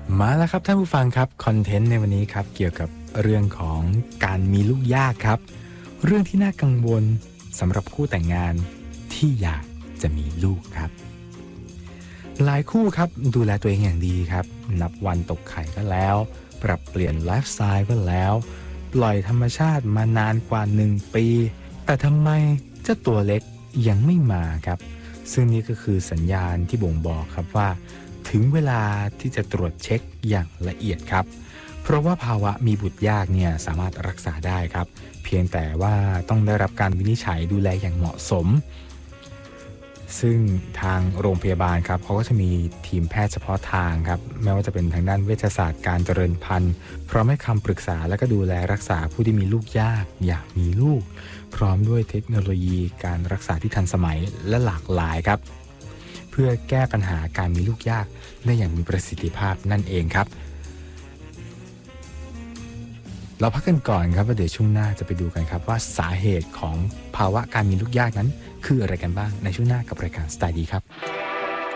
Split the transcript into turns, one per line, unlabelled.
มาแล้วครับท่านผู้ฟังครับคอนเทนต์ในวันนี้ครับเกี่ยวกับเรื่องของการมีลูกยากครับเรื่องที่น่ากังวลสำหรับคู่แต่งงานที่อยากจะมีลูกครับหลายคู่ครับดูแลตัวเองอย่างดีครับนับวันตกไข่ก็แล้วปรับเปลี่ยนไลฟ์สไตล์ก็แล้วปล่อยธรรมชาติมานานกว่า1 ปีแต่ทำไมเจ้าตัวเล็กยังไม่มาครับซึ่งนี่ก็คือสัญญาณที่บ่งบอกครับว่าถึงเวลาที่จะตรวจเช็คอย่างละเอียดครับเพราะว่าภาวะมีบุตรยากเนี่ยสามารถรักษาได้ครับเพียงแต่ว่าต้องได้รับการวินิจฉัยดูแลอย่างเหมาะสมซึ่งทางโรงพยาบาลครับเขาก็จะมีทีมแพทย์เฉพาะทางครับไม่ว่าจะเป็นทางด้านเวชศาสตร์การเจริญพันธุ์พร้อมให้คำปรึกษาและก็ดูแลรักษาผู้ที่มีลูกยากอยากมีลูกพร้อมด้วยเทคโนโลยีการรักษาที่ทันสมัยและหลากหลายครับเพื่อแก้ปัญหาการมีลูกยากได้อย่างมีประสิทธิภาพนั่นเองครับเราพักกันก่อนครับว่าเดี๋ยวช่วงหน้าจะไปดูกันครับว่าสาเหตุของภาวะการมีลูกยากนั้นคืออะไรกันบ้างในช่วงหน้ากับรายการสไตล์ดีครับ